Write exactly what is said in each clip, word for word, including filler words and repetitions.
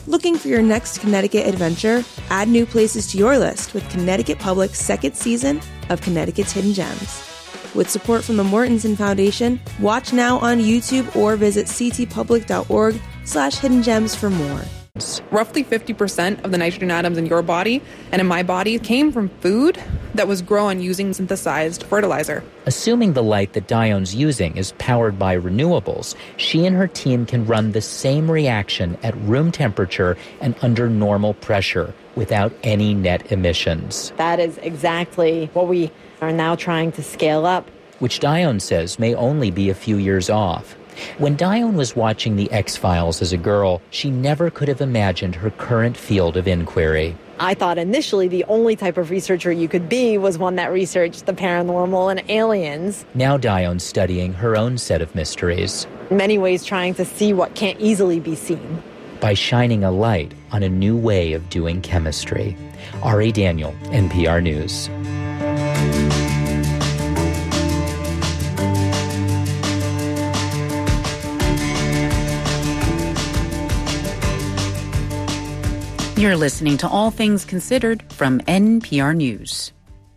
Looking for your next Connecticut adventure? Add new places to your list with Connecticut Public's second season of Connecticut's Hidden Gems. With support from the Mortensen Foundation, watch now on YouTube or visit ctpublic.org slash hidden gems for more. Roughly fifty percent of the nitrogen atoms in your body and in my body came from food that was grown using synthesized fertilizer. Assuming the light that Dionne's using is powered by renewables, she and her team can run the same reaction at room temperature and under normal pressure without any net emissions. That is exactly what we are now trying to scale up. Which Dionne says may only be a few years off. When Dionne was watching The X-Files as a girl, she never could have imagined her current field of inquiry. I thought initially the only type of researcher you could be was one that researched the paranormal and aliens. Now Dionne's studying her own set of mysteries. In many ways trying to see what can't easily be seen. By shining a light on a new way of doing chemistry. Ari Daniel, N P R News. You're listening to All Things Considered from N P R News.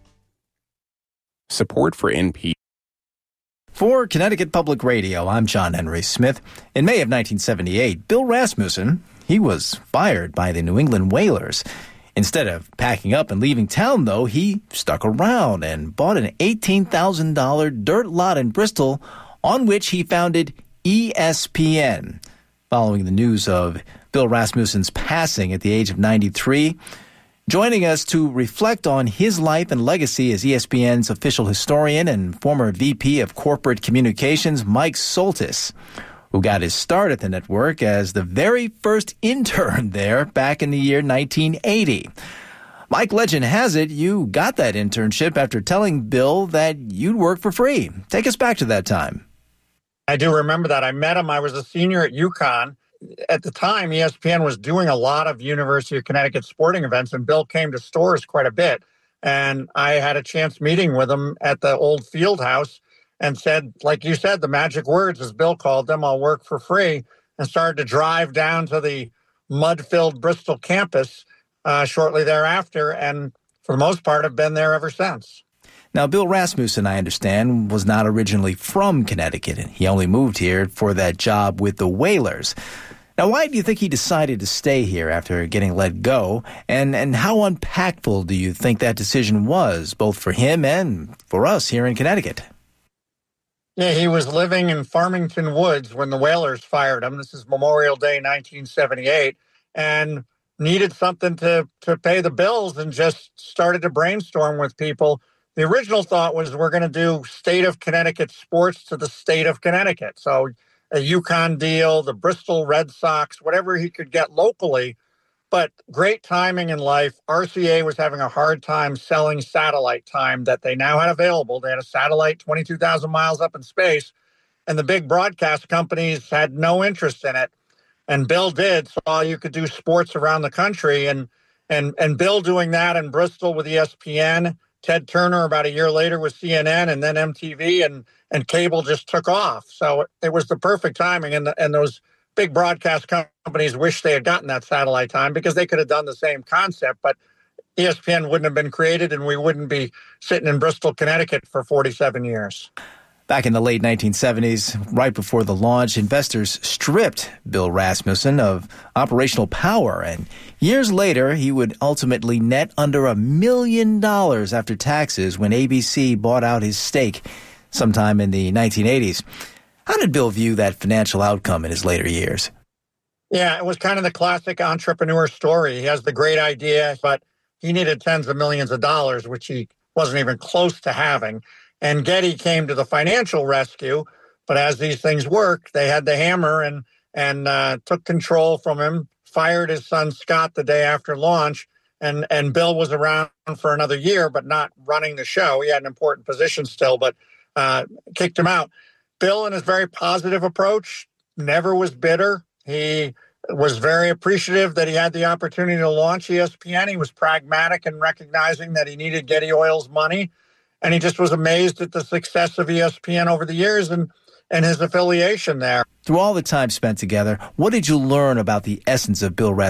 Support for N P R. For Connecticut Public Radio, I'm John Henry Smith. In May of nineteen seventy-eight, Bill Rasmussen, he was fired by the New England Whalers. Instead of packing up and leaving town, though, he stuck around and bought an eighteen thousand dollars dirt lot in Bristol on which he founded E S P N. Following the news of Bill Rasmussen's passing at the age of ninety-three, joining us to reflect on his life and legacy is E S P N's official historian and former V P of Corporate Communications, Mike Soltis, who got his start at the network as the very first intern there back in the year nineteen eighty. Mike, legend has it you got that internship after telling Bill that you'd work for free. Take us back to that time. I do remember that. I met him. I was a senior at UConn. At the time, E S P N was doing a lot of University of Connecticut sporting events, and Bill came to stores quite a bit. And I had a chance meeting with him at the old field house and said, like you said, the magic words, as Bill called them, I'll work for free, and started to drive down to the mud-filled Bristol campus uh, shortly thereafter, and for the most part, have been there ever since. Now, Bill Rasmussen, I understand, was not originally from Connecticut. He only moved here for that job with the Whalers. Now, why do you think he decided to stay here after getting let go? And, and how impactful do you think that decision was, both for him and for us here in Connecticut? Yeah, he was living in Farmington Woods when the Whalers fired him. This is Memorial Day, nineteen seventy-eight, and needed something to, to pay the bills and just started to brainstorm with people. The original thought was we're going to do state of Connecticut sports to the state of Connecticut. So a UConn deal, the Bristol Red Sox, whatever he could get locally. But great timing in life. R C A was having a hard time selling satellite time that they now had available. They had a satellite twenty-two thousand miles up in space, and the big broadcast companies had no interest in it. And Bill did, so you could do sports around the country. And and and Bill doing that in Bristol with E S P N, Ted Turner about a year later with C N N, and then M T V, and and cable just took off. So it was the perfect timing, and the, and those big broadcast companies wish they had gotten that satellite time because they could have done the same concept, but E S P N wouldn't have been created, and we wouldn't be sitting in Bristol, Connecticut for forty-seven years. Back in the late nineteen seventies, right before the launch, investors stripped Bill Rasmussen of operational power, and years later, he would ultimately net under a million dollars after taxes when A B C bought out his stake sometime in the nineteen eighties. How did Bill view that financial outcome in his later years? Yeah, it was kind of the classic entrepreneur story. He has the great idea, but he needed tens of millions of dollars, which he wasn't even close to having. And Getty came to the financial rescue, but as these things work, they had the hammer and and uh, took control from him, fired his son Scott the day after launch, and, and Bill was around for another year, but not running the show. He had an important position still, but uh, kicked him out. Bill, in his very positive approach, never was bitter. He was very appreciative that he had the opportunity to launch E S P N. He was pragmatic in recognizing that he needed Getty Oil's money. And he just was amazed at the success of E S P N over the years and, and his affiliation there. Through all the time spent together, what did you learn about the essence of Bill Rasmussen?